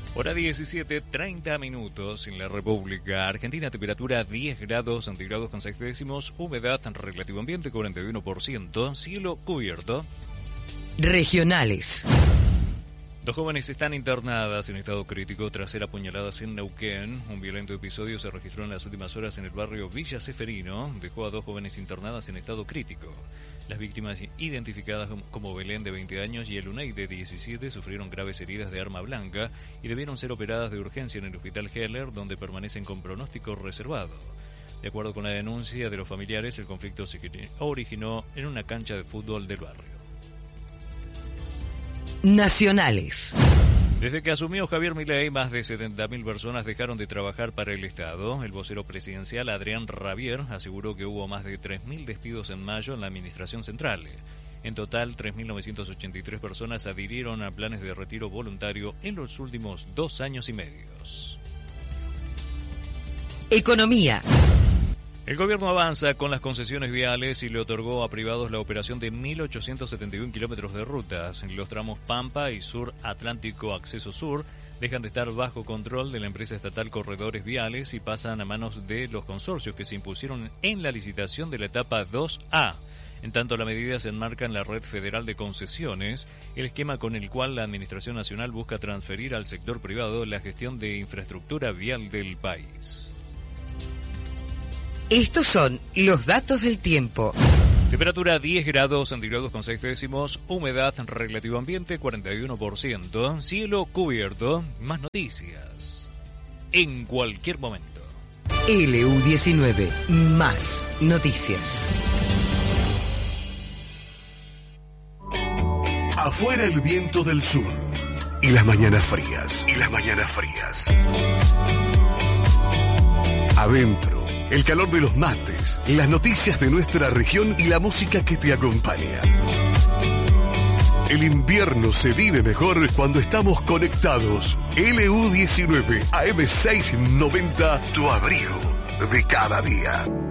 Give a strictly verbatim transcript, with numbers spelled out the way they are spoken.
Hora diecisiete, treinta minutos en la República Argentina, temperatura diez grados centígrados con seis décimos, humedad relativo ambiente cuarenta y uno por ciento, cielo cubierto. Regionales. Dos jóvenes están internadas en estado crítico tras ser apuñaladas en Neuquén. Un violento episodio se registró en las últimas horas en el barrio Villa Seferino. Dejó a dos jóvenes internadas en estado crítico. Las víctimas, identificadas como Belén, de veinte años, y el Unai, de diecisiete, sufrieron graves heridas de arma blanca y debieron ser operadas de urgencia en el hospital Heller, donde permanecen con pronóstico reservado. De acuerdo con la denuncia de los familiares, el conflicto se originó en una cancha de fútbol del barrio. Nacionales. Desde que asumió Javier Milei, más de setenta mil personas dejaron de trabajar para el Estado. El vocero presidencial, Adrián Rabier, aseguró que hubo más de tres mil despidos en mayo en la administración central. En total, tres mil novecientas ochenta y tres personas adhirieron a planes de retiro voluntario en los últimos dos años y medios. Economía. El gobierno avanza con las concesiones viales y le otorgó a privados la operación de mil ochocientos setenta y uno kilómetros de rutas. Los tramos Pampa y Sur Atlántico Acceso Sur dejan de estar bajo control de la empresa estatal Corredores Viales y pasan a manos de los consorcios que se impusieron en la licitación de la etapa dos A. En tanto, la medida se enmarca en la Red Federal de Concesiones, el esquema con el cual la Administración Nacional busca transferir al sector privado la gestión de infraestructura vial del país. Estos son los datos del tiempo. Temperatura diez grados centígrados con seis décimos, humedad relativo ambiente cuarenta y uno por ciento, cielo cubierto. Más noticias en cualquier momento. L U diecinueve, más noticias. Afuera el viento del sur y las mañanas frías, y las mañanas frías. Adentro, el calor de los mates, las noticias de nuestra región y la música que te acompaña. El invierno se vive mejor cuando estamos conectados. L U diecinueve, A M seiscientos noventa, tu abrigo de cada día.